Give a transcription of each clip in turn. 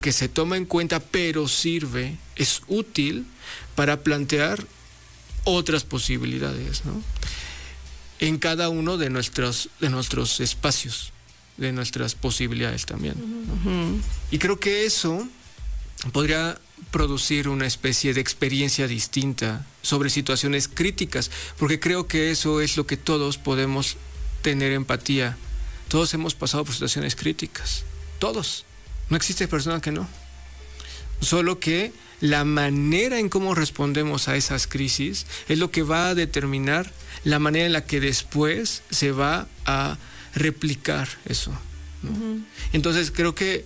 que se toma en cuenta, pero sirve, es útil para plantear otras posibilidades, ¿no? En cada uno de nuestros espacios, de nuestras posibilidades también, ¿no? Y creo que eso podría producir una especie de experiencia distinta sobre situaciones críticas, porque creo que eso es lo que todos podemos tener empatía. Todos hemos pasado por situaciones críticas, todos. No existe persona que no. Solo que la manera en cómo respondemos a esas crisis es lo que va a determinar la manera en la que después se va a replicar eso, ¿no? Entonces creo que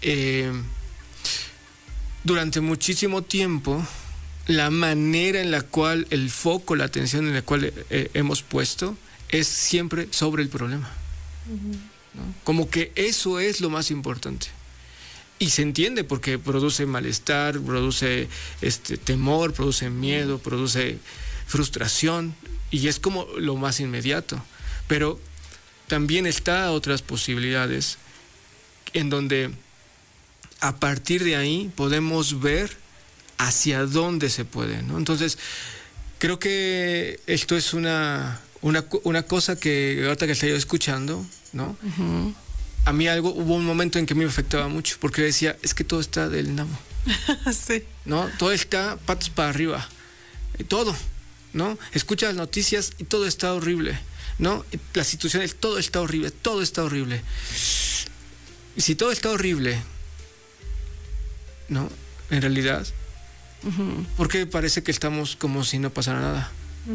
durante muchísimo tiempo la manera en la cual el foco, la atención en la cual hemos puesto es siempre sobre el problema, ¿no? Como que eso es lo más importante. Y se entiende porque produce malestar, produce temor, produce miedo, produce frustración, y es como lo más inmediato. Pero también está otras posibilidades en donde a partir de ahí podemos ver hacia dónde se puede, ¿no? Entonces, creo que esto es una cosa que ahorita que estoy escuchando, ¿no? A mí hubo un momento en que me afectaba mucho, porque decía, es que todo está del nabo. Sí. ¿No? Todo está patas para arriba. Todo, ¿no? Escuchas las noticias y todo está horrible, ¿no? Las situaciones, todo está horrible, todo está horrible. Y si todo está horrible, ¿no? En realidad, ¿por qué parece que estamos como si no pasara nada?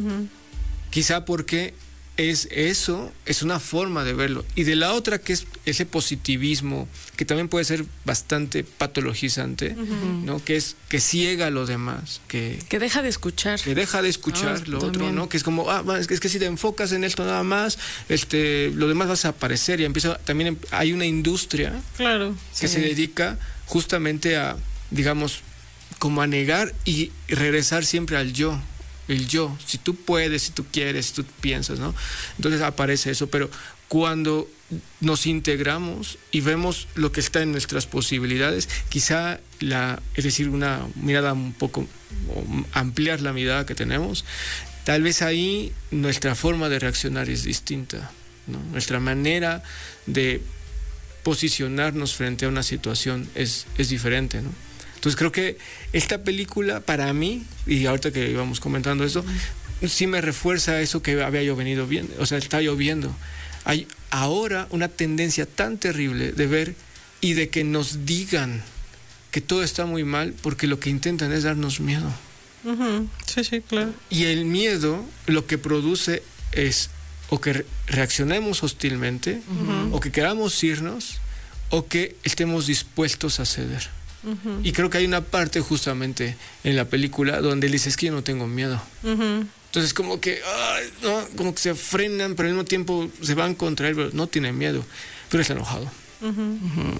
Quizá porque es una forma de verlo. Y de la otra, que es ese positivismo, que también puede ser bastante patologizante, ¿no? Que ciega a lo demás, que deja de escuchar. Que deja de escuchar lo otro, ¿no? Que es como, es que si te enfocas en esto nada más, lo demás va a desaparecer. Y también hay una industria, claro, que se dedica justamente a, digamos, como a negar y regresar siempre al yo. El yo, si tú puedes, si tú quieres, si tú piensas, ¿no? Entonces aparece eso, pero cuando nos integramos y vemos lo que está en nuestras posibilidades, quizá es decir, una mirada un poco, ampliar la mirada que tenemos, tal vez ahí nuestra forma de reaccionar es distinta, ¿no? Nuestra manera de posicionarnos frente a una situación es diferente, ¿no? Entonces creo que esta película para mí, y ahorita que íbamos comentando eso, sí me refuerza eso que había yo venido viendo, o sea, está lloviendo. Hay ahora una tendencia tan terrible de ver y de que nos digan que todo está muy mal, porque lo que intentan es darnos miedo. Sí, claro. Y el miedo lo que produce es o que reaccionemos hostilmente, o que queramos irnos, o que estemos dispuestos a ceder. Y creo que hay una parte justamente en la película donde él dice, es que yo no tengo miedo. Entonces como que, no, como que se frenan, pero al mismo tiempo se van contra él, pero no tiene miedo, pero está enojado. ¿No?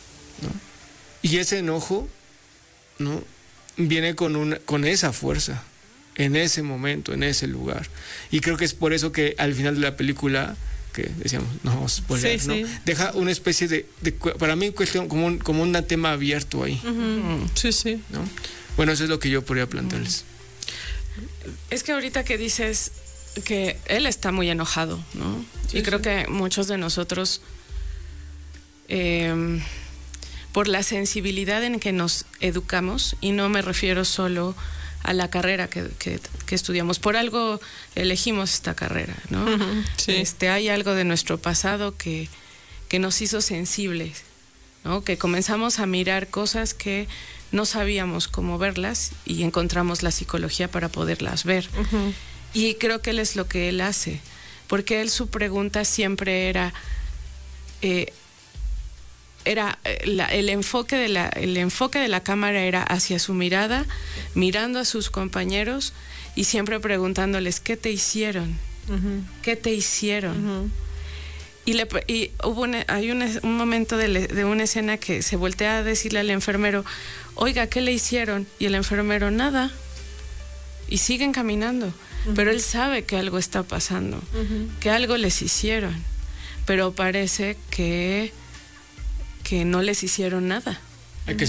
Y ese enojo, ¿no? Viene con esa fuerza, en ese momento, en ese lugar. Y creo que es por eso que al final de la película, que decíamos, no vamos a spoiler, ¿no? Deja una especie de para mí, cuestión como un tema abierto ahí. Sí. ¿No? Bueno, eso es lo que yo podría plantearles. Es que ahorita que dices que él está muy enojado, ¿no? Y creo que muchos de nosotros, por la sensibilidad en que nos educamos, y no me refiero solo a la carrera que estudiamos, por algo elegimos esta carrera, ¿no? Sí. Hay algo de nuestro pasado que nos hizo sensibles, ¿no? Que comenzamos a mirar cosas que no sabíamos cómo verlas y encontramos la psicología para poderlas ver. Y creo que él es lo que él hace, porque su pregunta siempre era el enfoque de la cámara era hacia su mirada, mirando a sus compañeros y siempre preguntándoles, ¿qué te hicieron? ¿Qué te hicieron? Y hubo un momento de una escena que se voltea a decirle al enfermero, oiga, ¿qué le hicieron? Y el enfermero, nada. Y siguen caminando. Pero él sabe que algo está pasando, que algo les hicieron. Pero parece que no les hicieron nada.